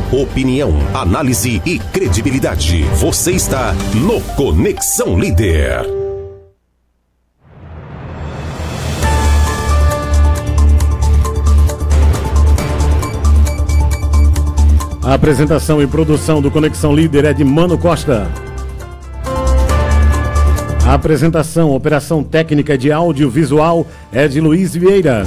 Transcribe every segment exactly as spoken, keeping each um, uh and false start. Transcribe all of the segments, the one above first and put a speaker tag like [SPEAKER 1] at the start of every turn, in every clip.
[SPEAKER 1] Opinião, análise e credibilidade. Você está no Conexão Líder.
[SPEAKER 2] A apresentação e produção do Conexão Líder é de Mano Costa. A apresentação, operação técnica de audiovisual é de Luiz Vieira.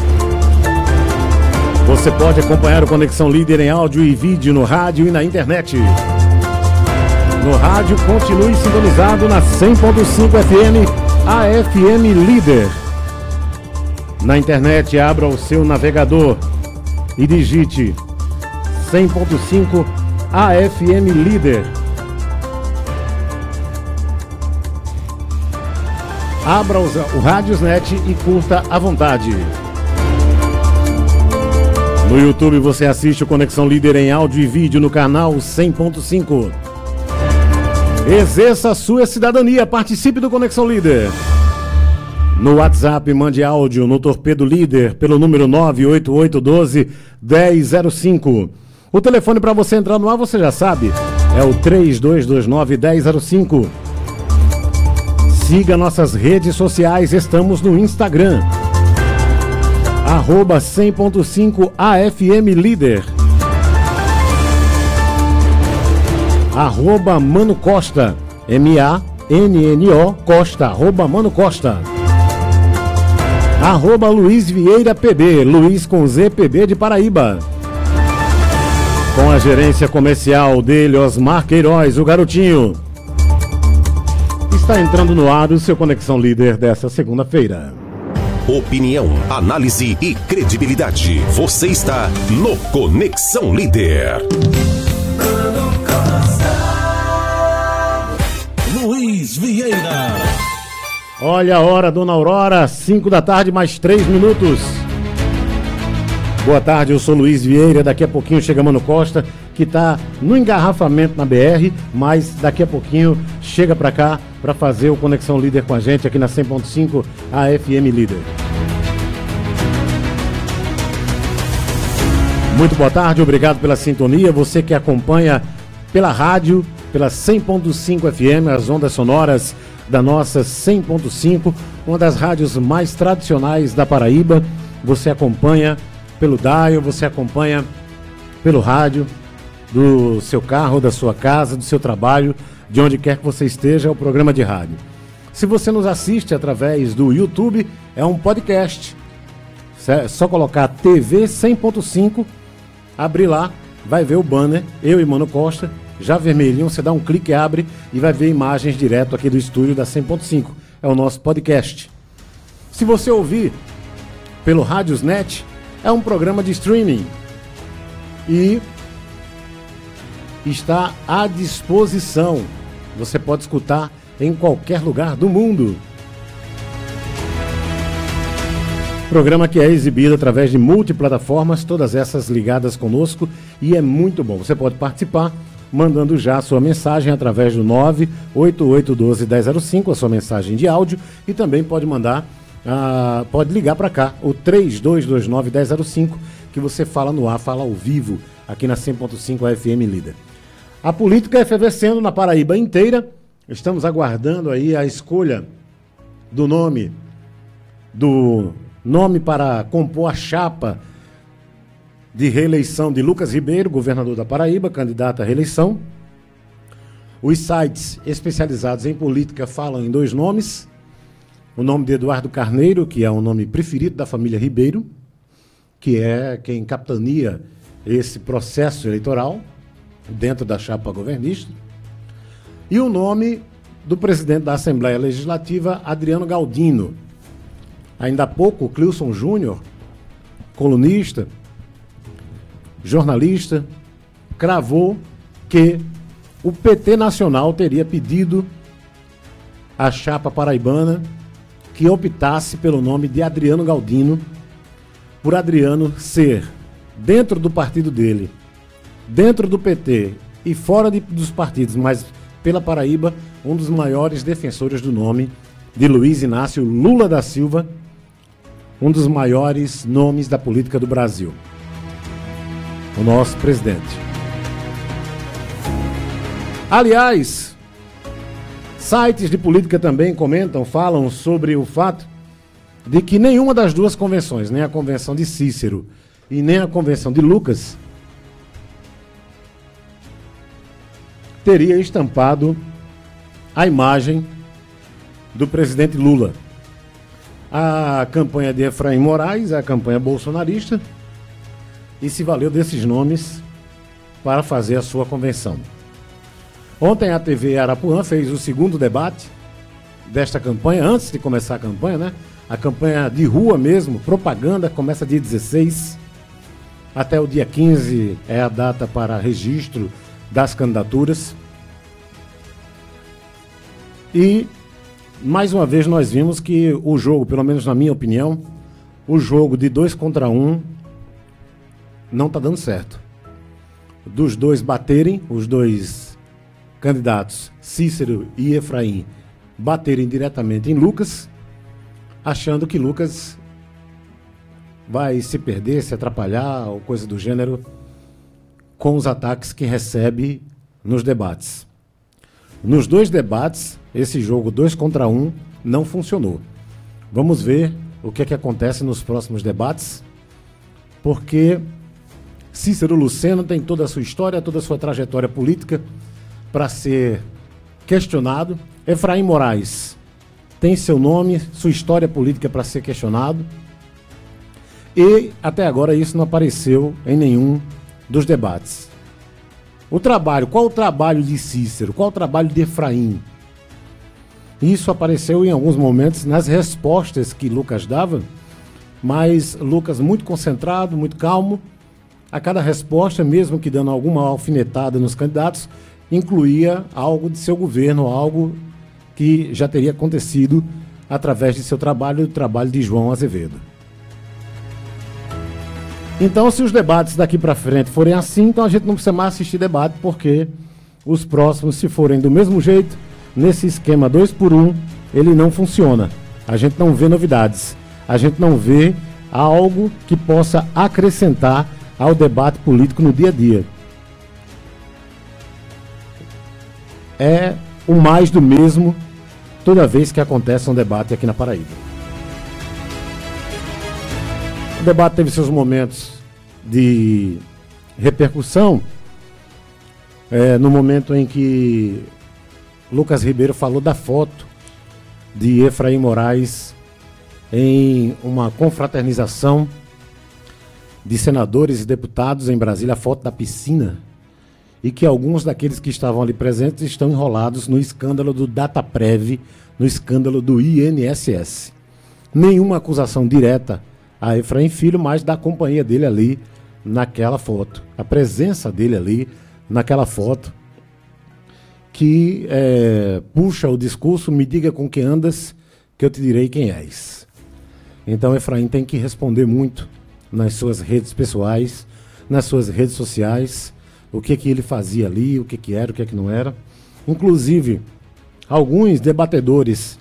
[SPEAKER 2] Você pode acompanhar o Conexão Líder em áudio e vídeo no rádio e na internet. No rádio, continue sintonizado na cem ponto cinco F M, a F M Líder. Na internet, abra o seu navegador e digite cem ponto cinco A F M Líder. Abra o Radiosnet e curta à vontade. No YouTube você assiste o Conexão Líder em áudio e vídeo no canal cem ponto cinco. Exerça a sua cidadania, participe do Conexão Líder. No WhatsApp, mande áudio no Torpedo Líder pelo número nove oito oito um dois, um zero zero cinco. O telefone para você entrar no ar, você já sabe, é o três dois dois nove, um zero zero cinco. Siga nossas redes sociais, estamos no Instagram, arroba cem ponto cinco A F M Líder, arroba Mano Costa, M A N N O Costa, arroba Mano Costa, arroba Luiz Vieira P B, Luiz com Z P B de Paraíba. Com a gerência comercial dele, Osmar Queiroz, o garotinho. Está entrando no ar o seu Conexão Líder dessa segunda-feira.
[SPEAKER 1] Opinião, análise e credibilidade. Você está no Conexão Líder.
[SPEAKER 3] Luiz Vieira.
[SPEAKER 2] Olha a hora, dona Aurora, cinco da tarde, mais três minutos. Boa tarde, eu sou Luiz Vieira. Daqui a pouquinho chega Mano Costa, que está no engarrafamento na B R, mas daqui a pouquinho chega para cá para fazer o Conexão Líder com a gente aqui na cem ponto cinco A F M Líder. Muito boa tarde, obrigado pela sintonia. Você que acompanha pela rádio, pela cem ponto cinco F M, as ondas sonoras da nossa cem ponto cinco, uma das rádios mais tradicionais da Paraíba. Você acompanha pelo dial, você acompanha pelo rádio, do seu carro, da sua casa, do seu trabalho, de onde quer que você esteja, é o programa de rádio. Se você nos assiste através do YouTube, é um podcast. É só colocar T V cem ponto cinco, abrir lá, vai ver o banner, eu e Mano Costa, já vermelhinho, você dá um clique, abre e vai ver imagens direto aqui do estúdio da cem ponto cinco. É o nosso podcast. Se você ouvir pelo Radiosnet, é um programa de streaming e está à disposição. Você pode escutar em qualquer lugar do mundo. Programa que é exibido através de multiplataformas, todas essas ligadas conosco, e é muito bom. Você pode participar mandando já a sua mensagem através do nove oito oito um dois, um zero zero cinco, a sua mensagem de áudio, e também pode mandar Ah, pode ligar para cá, o três dois dois nove, um zero zero cinco, que você fala no ar, fala ao vivo, aqui na cem ponto cinco F M Líder. A política efervescendo na Paraíba inteira. Estamos aguardando aí a escolha do nome, do nome para compor a chapa de reeleição de Lucas Ribeiro, governador da Paraíba, candidato à reeleição. Os sites especializados em política falam em dois nomes. O nome de Eduardo Carneiro, que é o nome preferido da família Ribeiro, que é quem capitania esse processo eleitoral dentro da chapa governista. E o nome do presidente da Assembleia Legislativa, Adriano Galdino. Ainda há pouco, o Clilson Júnior, colunista, jornalista, cravou que o P T Nacional teria pedido à chapa paraibana que optasse pelo nome de Adriano Galdino, por Adriano ser, dentro do partido dele, dentro do P T e fora de, dos partidos, mas pela Paraíba, um dos maiores defensores do nome de Luiz Inácio Lula da Silva, um dos maiores nomes da política do Brasil. O nosso presidente. Aliás, sites de política também comentam, falam sobre o fato de que nenhuma das duas convenções, nem a convenção de Cícero e nem a convenção de Lucas, teria estampado a imagem do presidente Lula. A campanha de Efraim Moraes é a campanha bolsonarista e se valeu desses nomes para fazer a sua convenção. Ontem a T V Arapuã fez o segundo debate desta campanha, antes de começar a campanha, né? A campanha de rua mesmo, propaganda, começa dia dezesseis, até o dia quinze é a data para registro das candidaturas. E, mais uma vez, nós vimos que o jogo, pelo menos na minha opinião, o jogo de dois contra um não está dando certo. Dos dois baterem, os dois candidatos, Cícero e Efraim, baterem diretamente em Lucas, achando que Lucas vai se perder, se atrapalhar ou coisa do gênero com os ataques que recebe nos debates. Nos dois debates, esse jogo dois contra um não funcionou. Vamos ver o que é que acontece nos próximos debates, porque Cícero Lucena tem toda a sua história, toda a sua trajetória política para ser questionado. Efraim Moraes tem seu nome, sua história política para ser questionado. E até agora isso não apareceu em nenhum dos debates. O trabalho, qual o trabalho de Cícero? Qual o trabalho de Efraim? Isso apareceu em alguns momentos nas respostas que Lucas dava, mas Lucas muito concentrado, muito calmo. A cada resposta, mesmo que dando alguma alfinetada nos candidatos, incluía algo de seu governo, algo que já teria acontecido através de seu trabalho, o trabalho de João Azevedo. Então, se os debates daqui para frente forem assim, então a gente não precisa mais assistir debate, porque os próximos, se forem do mesmo jeito, nesse esquema dois por um, ele não funciona. A gente não vê novidades. A gente não vê algo que possa acrescentar ao debate político no dia a dia. É o mais do mesmo toda vez que acontece um debate aqui na Paraíba. O debate teve seus momentos de repercussão, é, no momento em que Lucas Ribeiro falou da foto de Efraim Moraes em uma confraternização de senadores e deputados em Brasília, a foto da piscina, e que alguns daqueles que estavam ali presentes estão enrolados no escândalo do Dataprev, no escândalo do I N S S. Nenhuma acusação direta a Efraim Filho, mas da companhia dele ali naquela foto. A presença dele ali naquela foto que é, puxa o discurso, me diga com quem andas, que eu te direi quem és. Então Efraim tem que responder muito nas suas redes pessoais, nas suas redes sociais, o que que ele fazia ali, o que que era, o que que não era. Inclusive, alguns debatedores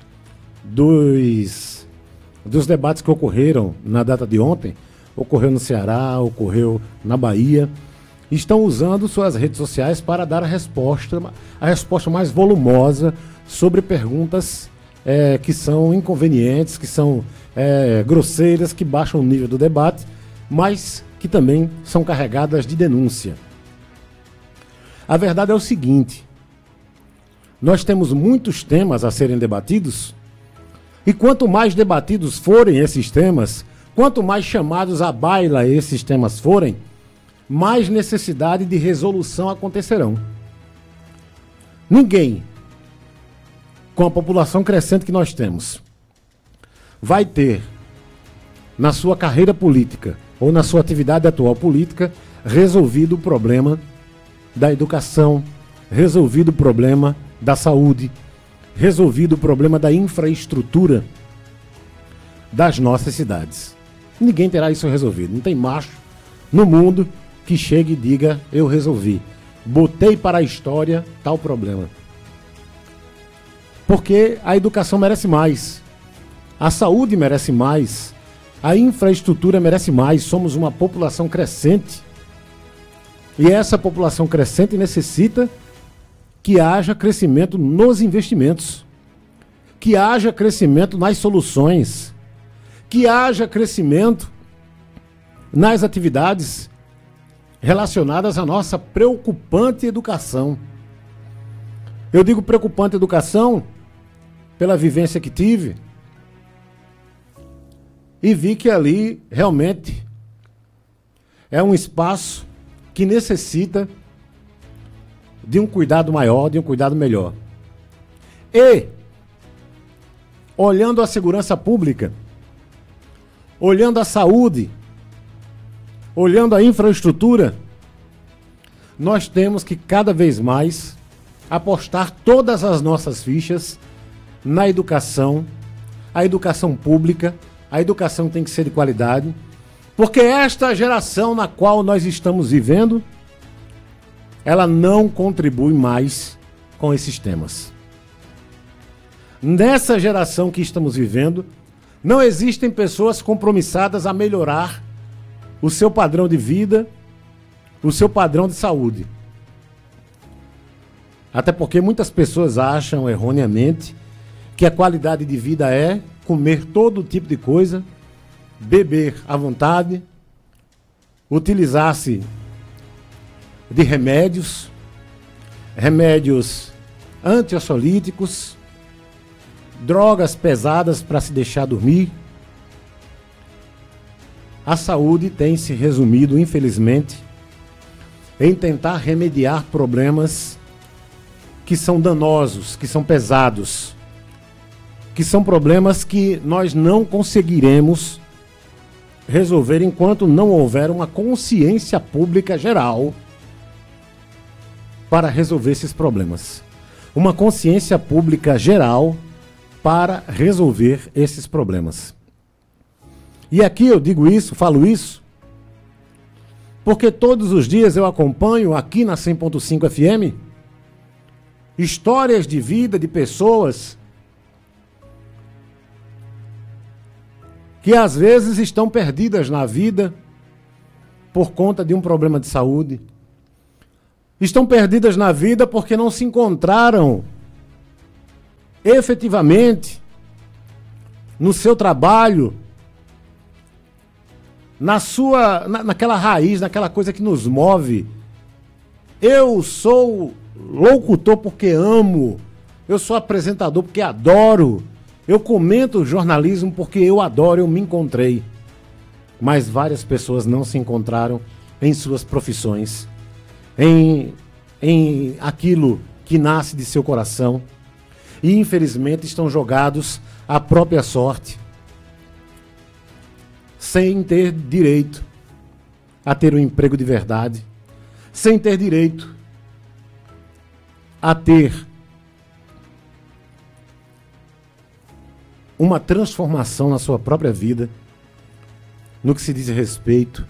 [SPEAKER 2] dos, dos debates que ocorreram na data de ontem, ocorreu no Ceará, ocorreu na Bahia, estão usando suas redes sociais para dar a resposta, a resposta mais volumosa sobre perguntas é, que são inconvenientes, que são é, grosseiras, que baixam o nível do debate, mas que também são carregadas de denúncia. A verdade é o seguinte: nós temos muitos temas a serem debatidos, e quanto mais debatidos forem esses temas, quanto mais chamados à baila esses temas forem, mais necessidade de resolução acontecerão. Ninguém, com a população crescente que nós temos, vai ter, na sua carreira política ou na sua atividade atual política, resolvido o problema da educação, resolvido o problema da saúde, resolvido o problema da infraestrutura das nossas cidades. Ninguém terá isso resolvido. Não tem macho no mundo que chegue e diga: eu resolvi, botei para a história tal problema. Porque a educação merece mais, a saúde merece mais, a infraestrutura merece mais. Somos uma população crescente, e essa população crescente necessita que haja crescimento nos investimentos, que haja crescimento nas soluções, que haja crescimento nas atividades relacionadas à nossa preocupante educação. Eu digo preocupante educação pela vivência que tive e vi que ali realmente é um espaço que necessita de um cuidado maior, de um cuidado melhor. E, olhando a segurança pública, olhando a saúde, olhando a infraestrutura, nós temos que cada vez mais apostar todas as nossas fichas na educação, a educação pública, a educação tem que ser de qualidade, porque esta geração na qual nós estamos vivendo, ela não contribui mais com esses temas. Nessa geração que estamos vivendo, não existem pessoas compromissadas a melhorar o seu padrão de vida, o seu padrão de saúde. Até porque muitas pessoas acham erroneamente que a qualidade de vida é comer todo tipo de coisa, beber à vontade, utilizar-se de remédios, remédios antiansiolíticos, drogas pesadas para se deixar dormir. A saúde tem se resumido, infelizmente, em tentar remediar problemas que são danosos, que são pesados, que são problemas que nós não conseguiremos resolver enquanto não houver uma consciência pública geral para resolver esses problemas. Uma consciência pública geral para resolver esses problemas. E aqui eu digo isso, falo isso, porque todos os dias eu acompanho aqui na cem ponto cinco F M histórias de vida de pessoas que às vezes estão perdidas na vida por conta de um problema de saúde. Estão perdidas na vida porque não se encontraram efetivamente no seu trabalho, na sua, na, naquela raiz, naquela coisa que nos move. Eu sou locutor porque amo, eu sou apresentador porque adoro, eu comento jornalismo porque eu adoro, eu me encontrei. Mas várias pessoas não se encontraram em suas profissões, em, em aquilo que nasce de seu coração, e infelizmente estão jogados à própria sorte, sem ter direito a ter um emprego de verdade, sem ter direito a ter uma transformação na sua própria vida, no que se diz respeito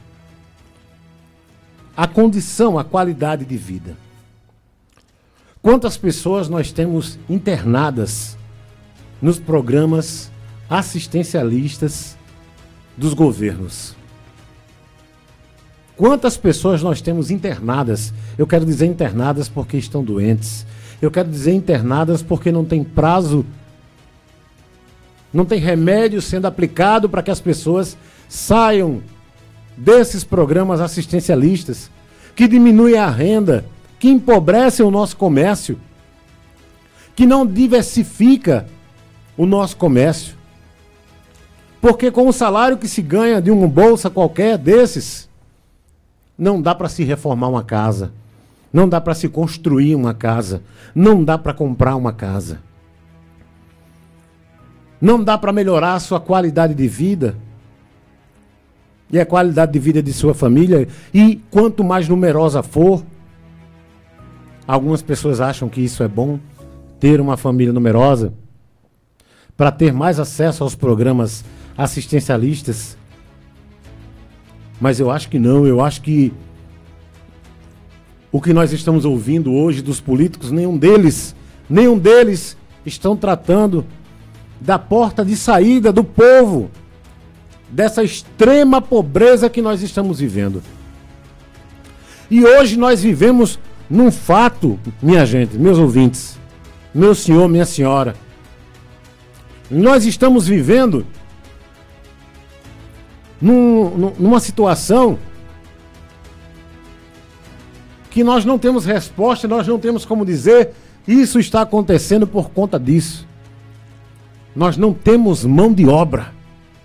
[SPEAKER 2] à condição, à qualidade de vida. Quantas pessoas nós temos internadas nos programas assistencialistas dos governos? Quantas pessoas nós temos internadas? Eu quero dizer internadas porque estão doentes. Eu quero dizer internadas porque não tem prazo, não tem remédio sendo aplicado para que as pessoas saiam desses programas assistencialistas que diminuem a renda, que empobrecem o nosso comércio, que não diversifica o nosso comércio. Porque com o salário que se ganha de uma bolsa qualquer desses, não dá para se reformar uma casa, não dá para se construir uma casa, não dá para comprar uma casa, não dá para melhorar a sua qualidade de vida e a qualidade de vida de sua família. E quanto mais numerosa for, algumas pessoas acham que isso é bom, ter uma família numerosa, para ter mais acesso aos programas assistencialistas. Mas eu acho que não, eu acho que o que nós estamos ouvindo hoje dos políticos, nenhum deles, nenhum deles estão tratando da porta de saída do povo, dessa extrema pobreza que nós estamos vivendo. E hoje nós vivemos num fato, minha gente, meus ouvintes, meu senhor, minha senhora, nós estamos vivendo num, numa situação que nós não temos resposta, nós não temos como dizer, isso está acontecendo por conta disso. Nós não temos mão de obra.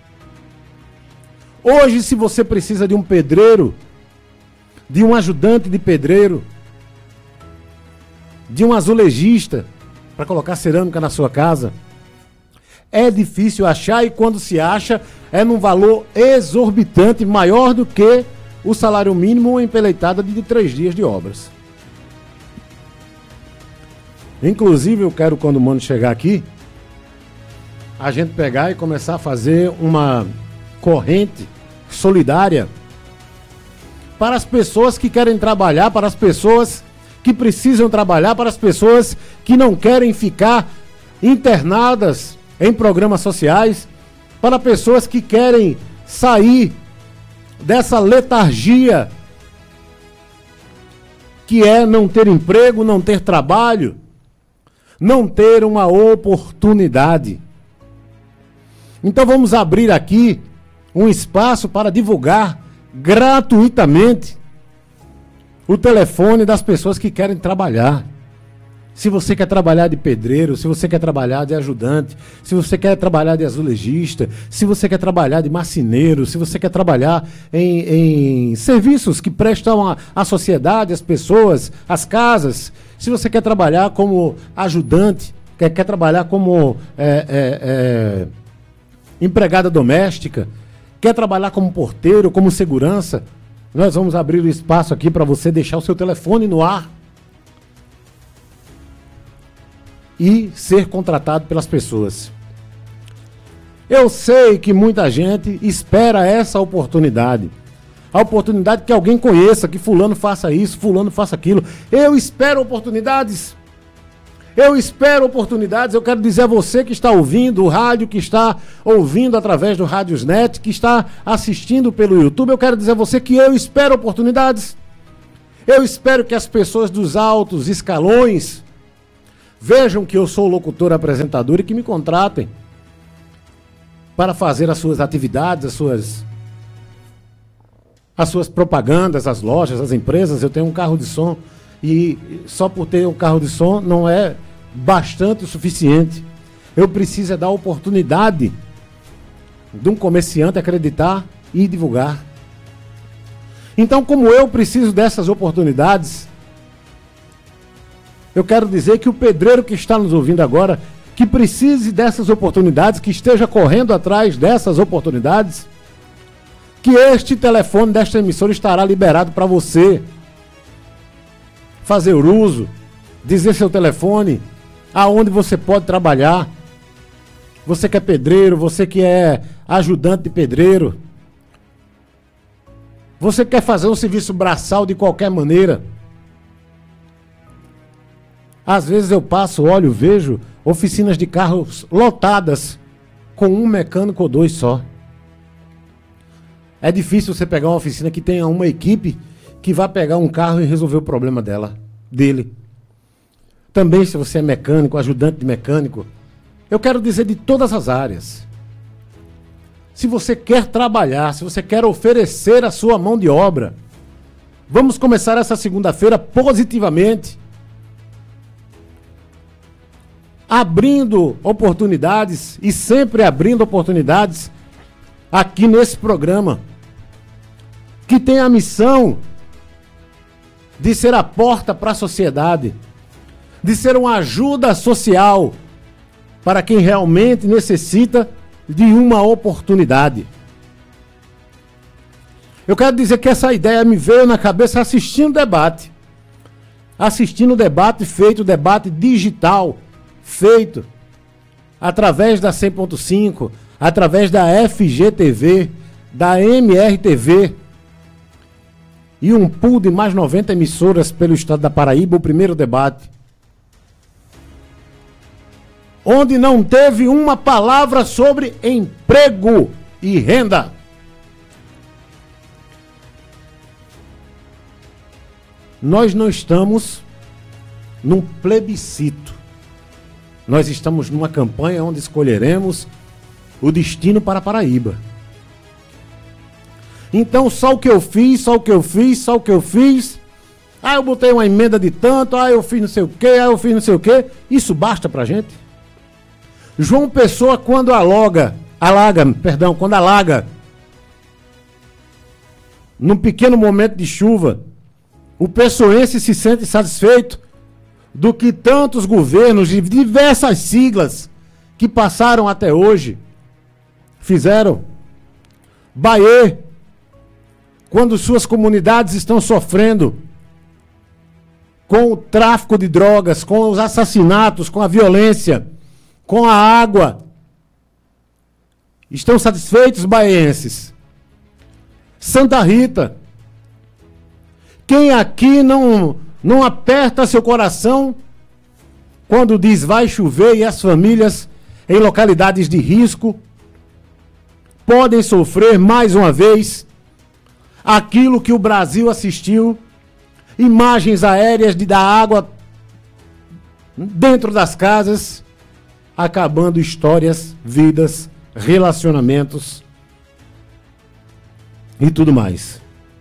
[SPEAKER 2] Hoje, se você precisa de um pedreiro, de um ajudante de pedreiro, de um azulejista para colocar cerâmica na sua casa, é difícil achar, e quando se acha é num valor exorbitante, maior do que o salário mínimo ou empeleitada de três dias de obras. Inclusive, eu quero, quando o Mano chegar aqui, a gente pegar e começar a fazer uma corrente solidária para as pessoas que querem trabalhar, para as pessoas que precisam trabalhar, para as pessoas que não querem ficar internadas em programas sociais, para pessoas que querem sair dessa letargia que é não ter emprego, não ter trabalho, não ter uma oportunidade. Então vamos abrir aqui um espaço para divulgar gratuitamente o telefone das pessoas que querem trabalhar. Se você quer trabalhar de pedreiro, se você quer trabalhar de ajudante, se você quer trabalhar de azulejista, se você quer trabalhar de marceneiro, se você quer trabalhar em, em serviços que prestam à sociedade, às pessoas, às casas, se você quer trabalhar como ajudante, quer, quer trabalhar como é, é, é, empregada doméstica, quer trabalhar como porteiro, como segurança, nós vamos abrir o espaço aqui para você deixar o seu telefone no ar e ser contratado pelas pessoas. Eu sei que muita gente espera essa oportunidade. A oportunidade que alguém conheça, que fulano faça isso, fulano faça aquilo. Eu espero oportunidades. Eu espero oportunidades. Eu quero dizer a você que está ouvindo o rádio, que está ouvindo através do Radiosnet, que está assistindo pelo YouTube, eu quero dizer a você que eu espero oportunidades. Eu espero que as pessoas dos altos escalões vejam que eu sou locutor, apresentador e que me contratem para fazer as suas atividades, as suas, as suas propagandas, as lojas, as empresas. Eu tenho um carro de som e só por ter um carro de som não é bastante o suficiente. Eu preciso é dar oportunidade de um comerciante acreditar e divulgar. Então, como eu preciso dessas oportunidades, eu quero dizer que o pedreiro que está nos ouvindo agora, que precise dessas oportunidades, que esteja correndo atrás dessas oportunidades, que este telefone desta emissora estará liberado para você fazer uso, dizer seu telefone, aonde você pode trabalhar. Você que é pedreiro, você que é ajudante de pedreiro, você quer fazer um serviço braçal de qualquer maneira. Às vezes eu passo, olho, vejo oficinas de carros lotadas com um mecânico ou dois só. É difícil você pegar uma oficina que tenha uma equipe que vá pegar um carro e resolver o problema dela, dele. Também, se você é mecânico, ajudante de mecânico, eu quero dizer de todas as áreas. Se você quer trabalhar, se você quer oferecer a sua mão de obra, vamos começar essa segunda-feira positivamente, abrindo oportunidades e sempre abrindo oportunidades aqui nesse programa, que tem a missão de ser a porta para a sociedade, de ser uma ajuda social para quem realmente necessita de uma oportunidade. Eu quero dizer que essa ideia me veio na cabeça assistindo o debate. Assistindo o debate feito, o debate digital, feito através da cem ponto cinco, através da F G T V, da M R T V e um pool de mais noventa emissoras pelo estado da Paraíba, o primeiro debate, onde não teve uma palavra sobre emprego e renda. Nós não estamos num plebiscito. Nós estamos numa campanha onde escolheremos o destino para a Paraíba. Então, só o que eu fiz, só o que eu fiz, só o que eu fiz. Ah, eu botei uma emenda de tanto, ah, eu fiz não sei o quê, ah, eu fiz não sei o quê. Isso basta pra gente? João Pessoa, quando aloga, alaga, perdão, quando alaga, num pequeno momento de chuva, o pessoense se sente satisfeito do que tantos governos de diversas siglas que passaram até hoje fizeram. Bahia, quando suas comunidades estão sofrendo com o tráfico de drogas, com os assassinatos, com a violência, com a água, estão satisfeitos, baienses? Santa Rita, quem aqui não, não aperta seu coração quando diz vai chover e as famílias em localidades de risco podem sofrer mais uma vez aquilo que o Brasil assistiu, imagens aéreas de da água dentro das casas, acabando histórias, vidas, relacionamentos e tudo mais.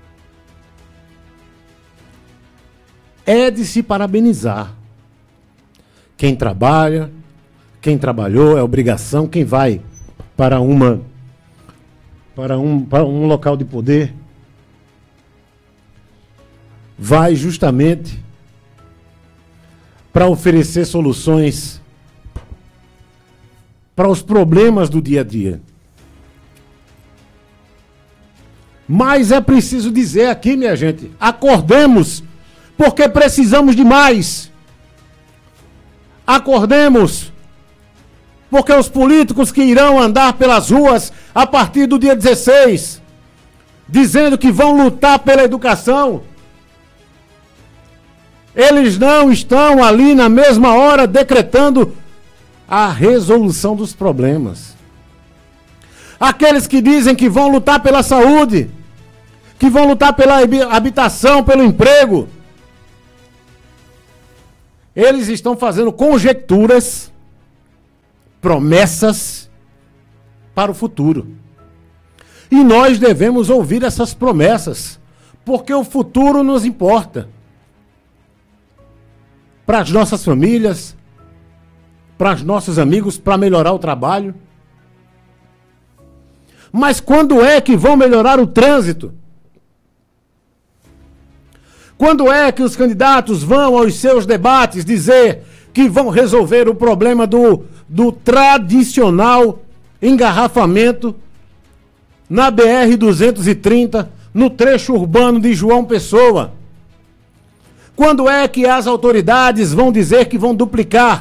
[SPEAKER 2] É de se parabenizar. Quem trabalha, quem trabalhou, é obrigação, quem vai para uma para um, para um local de poder, vai justamente para oferecer soluções para os problemas do dia a dia. Mas é preciso dizer aqui, minha gente, acordemos, porque precisamos de mais. Acordemos, porque os políticos que irão andar pelas ruas a partir do dia dezesseis, dizendo que vão lutar pela educação, eles não estão ali na mesma hora decretando a resolução dos problemas. Aqueles que dizem que vão lutar pela saúde, que vão lutar pela habitação, pelo emprego, eles estão fazendo conjecturas, promessas para o futuro. E nós devemos ouvir essas promessas, porque o futuro nos importa. Para as nossas famílias, para os nossos amigos, para melhorar o trabalho. Mas quando é que vão melhorar o trânsito? Quando é que os candidatos vão aos seus debates dizer que vão resolver o problema do, do tradicional engarrafamento na B R duzentos e trinta, no trecho urbano de João Pessoa? Quando é que as autoridades vão dizer que vão duplicar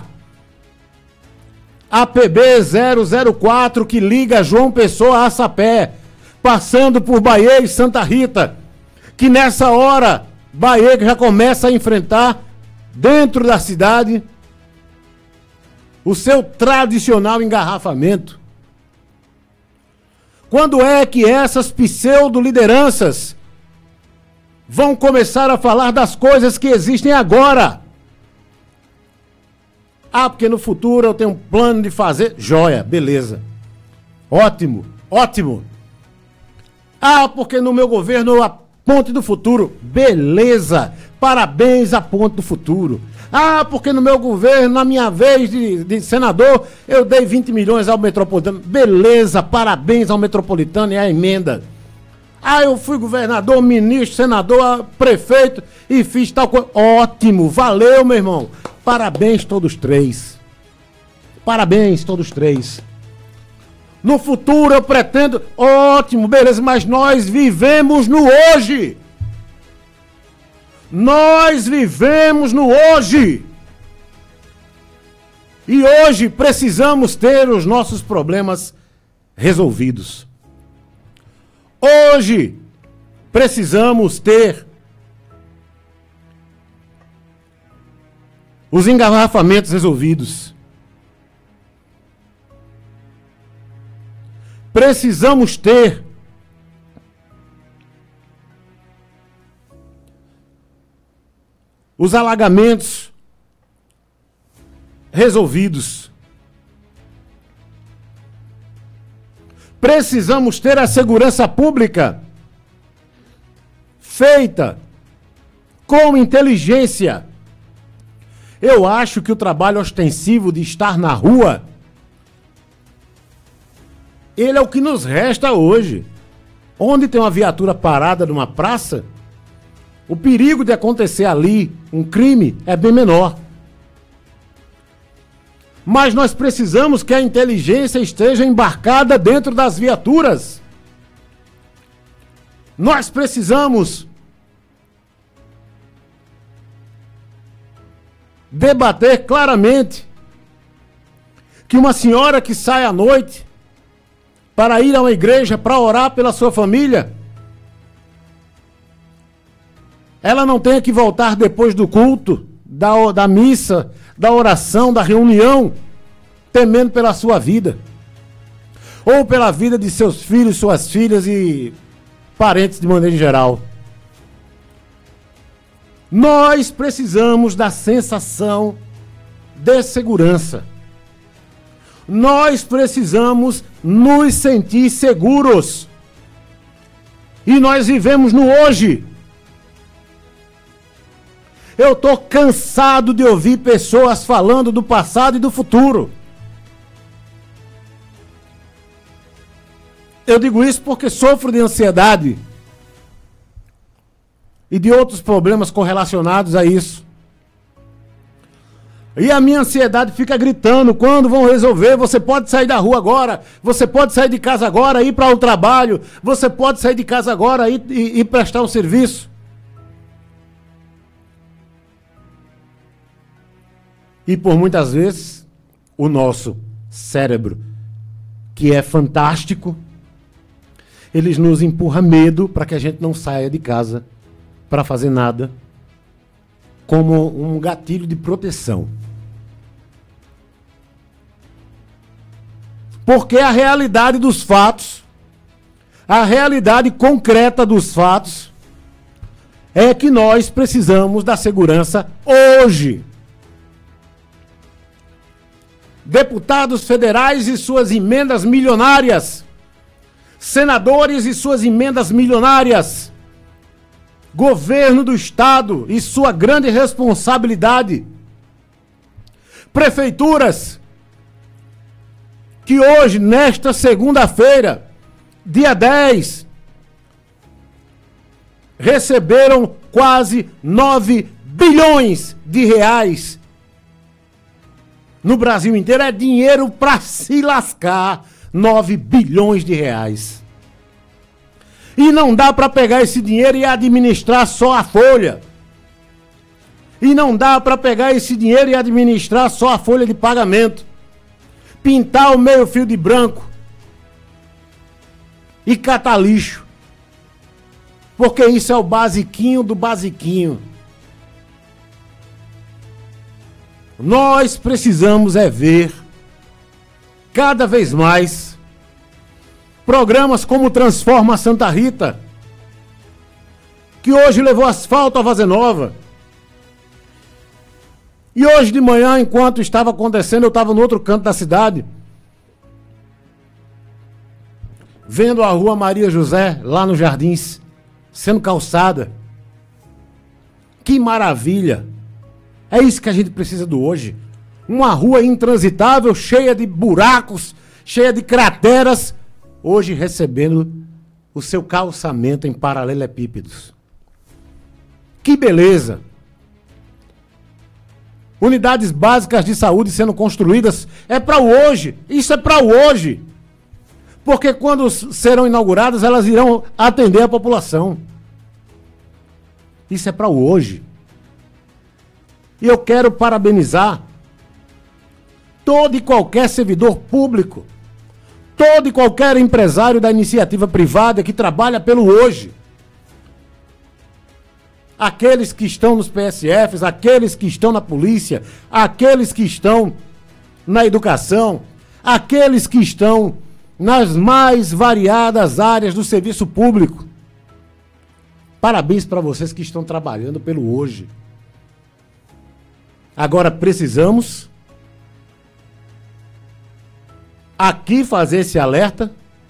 [SPEAKER 2] a P B zero zero quatro que liga João Pessoa a Sapé, passando por Bahia e Santa Rita, que nessa hora Bahia já começa a enfrentar dentro da cidade o seu tradicional engarrafamento? Quando é que essas pseudo-lideranças vão começar a falar das coisas que existem agora? Ah, porque no futuro eu tenho um plano de fazer. Joia, beleza. Ótimo, ótimo. Ah, porque no meu governo a Ponte do Futuro. Beleza. Parabéns à Ponte do Futuro. Ah, porque no meu governo, na minha vez de, de senador, eu dei vinte milhões ao Metropolitano. Beleza, parabéns ao Metropolitano e à emenda. Ah, eu fui governador, ministro, senador, prefeito e fiz tal coisa. Ótimo, valeu, meu irmão. Parabéns todos três. Parabéns todos três. No futuro eu pretendo... Ótimo, beleza, mas nós vivemos no hoje. Nós vivemos no hoje. E hoje precisamos ter os nossos problemas resolvidos. Hoje precisamos ter os engarrafamentos resolvidos. Precisamos ter os alagamentos resolvidos. Precisamos ter a segurança pública feita com inteligência. Eu acho que o trabalho ostensivo de estar na rua, ele é o que nos resta hoje. Onde tem uma viatura parada numa praça, o perigo de acontecer ali um crime é bem menor. Mas nós precisamos que a inteligência esteja embarcada dentro das viaturas. Nós precisamos debater claramente que uma senhora que sai à noite para ir a uma igreja para orar pela sua família, ela não tenha que voltar depois do culto, da, da missa, da oração, da reunião, temendo pela sua vida, ou pela vida de seus filhos, suas filhas e parentes de maneira geral. Nós precisamos da sensação de segurança. Nós precisamos nos sentir seguros. E nós vivemos no hoje. Eu estou cansado de ouvir pessoas falando do passado e do futuro. Eu digo isso porque sofro de ansiedade e de outros problemas correlacionados a isso. E a minha ansiedade fica gritando: quando vão resolver? Você pode sair da rua agora, você pode sair de casa agora e ir para o trabalho, você pode sair de casa agora e, e, e prestar um serviço. E por muitas vezes, o nosso cérebro, que é fantástico, eles nos empurram medo para que a gente não saia de casa para fazer nada, como um gatilho de proteção. Porque a realidade dos fatos, a realidade concreta dos fatos, é que nós precisamos da segurança hoje. Deputados federais e suas emendas milionárias, senadores e suas emendas milionárias, governo do estado e sua grande responsabilidade, prefeituras que hoje, nesta segunda-feira, dia dez, receberam quase nove bilhões de reais. No Brasil inteiro é dinheiro para se lascar, nove bilhões de reais. E não dá para pegar esse dinheiro e administrar só a folha. E não dá para pegar esse dinheiro e administrar só a folha de pagamento. Pintar o meio fio de branco e catar lixo. Porque isso é o basiquinho do basiquinho. Nós precisamos é ver cada vez mais programas como Transforma Santa Rita, que hoje levou asfalto a Vaza Nova. E hoje de manhã, enquanto estava acontecendo, eu estava no outro canto da cidade, vendo a rua Maria José, lá nos Jardins, sendo calçada. Que maravilha! É isso que a gente precisa do hoje. Uma rua intransitável, cheia de buracos, cheia de crateras, hoje recebendo o seu calçamento em paralelepípedos. Que beleza! Unidades básicas de saúde sendo construídas, é para o hoje, isso é para o hoje. Porque quando serão inauguradas, elas irão atender a população. Isso é para o hoje. E eu quero parabenizar todo e qualquer servidor público, todo e qualquer empresário da iniciativa privada que trabalha pelo hoje. Aqueles que estão nos P S Fs, aqueles que estão na polícia, aqueles que estão na educação, aqueles que estão nas mais variadas áreas do serviço público. Parabéns para vocês que estão trabalhando pelo hoje. Agora precisamos aqui fazer esse alerta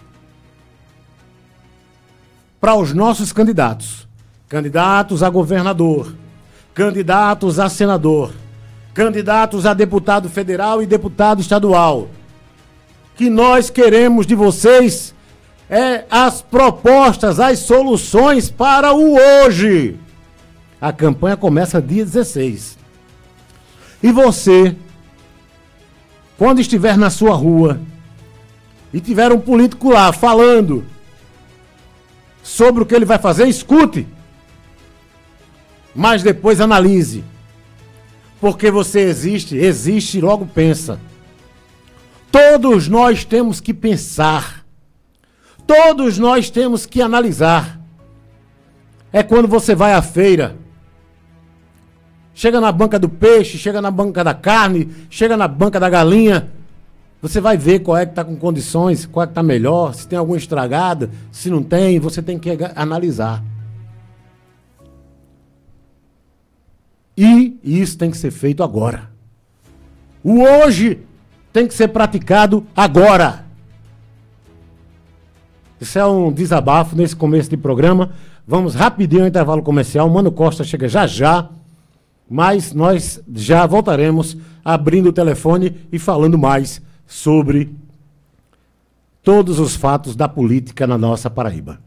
[SPEAKER 2] para os nossos candidatos. Candidatos a governador, candidatos a senador, candidatos a deputado federal e deputado estadual. Que nós queremos de vocês é as propostas, as soluções para o hoje. A campanha começa dia dezesseis. E você, quando estiver na sua rua e tiver um político lá falando sobre o que ele vai fazer, escute. Mas depois analise. Porque você existe, existe e logo pensa. Todos nós temos que pensar. Todos nós temos que analisar. É quando você vai à feira, chega na banca do peixe, chega na banca da carne, chega na banca da galinha, você vai ver qual é que está com condições, qual é que está melhor, se tem alguma estragada, se não tem, você tem que analisar. E isso tem que ser feito agora. O hoje tem que ser praticado agora. Isso é um desabafo nesse começo de programa. Vamos rapidinho ao intervalo comercial. Mano Costa chega já já. Mas nós já voltaremos abrindo o telefone e falando mais sobre todos os fatos da política na nossa Paraíba.